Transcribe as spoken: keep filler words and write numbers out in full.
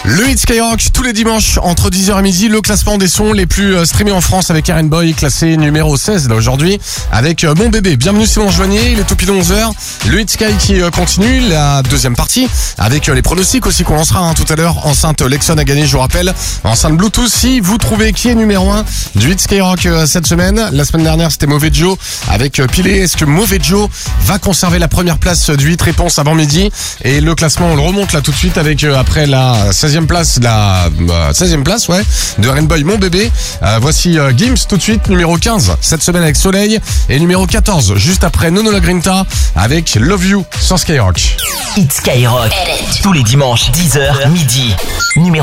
Le hit Skyrock, tous les dimanches, entre dix heures et midi, le classement des sons les plus euh, streamés en France avec Karen Boy, classé numéro seize là aujourd'hui, avec euh, Mon Bébé. Bienvenue, c'est mon Joignier, il est tout pile onze heures. Le hit Sky qui euh, continue, la deuxième partie, avec euh, les pronostics aussi qu'on lancera hein, tout à l'heure. Enceinte Lexon a gagné, je vous rappelle, enceinte Bluetooth. Si vous trouvez qui est numéro un du hit Skyrock euh, cette semaine, la semaine dernière c'était Mauvais Joe avec euh, Pilé. Est-ce que Mauvais Joe va conserver la première place du hit réponse avant midi? Et le classement, on le remonte là tout de suite avec euh, après la seizième place, la euh, seizième place, ouais, de Rainbow, Mon Bébé. Euh, voici euh, Gims tout de suite, numéro quinze, cette semaine avec Soleil. Et numéro quatorze, juste après Nono La Grinta avec Love You sur Skyrock. Hit Skyrock, tous les dimanches, dix heures, midi. Numéro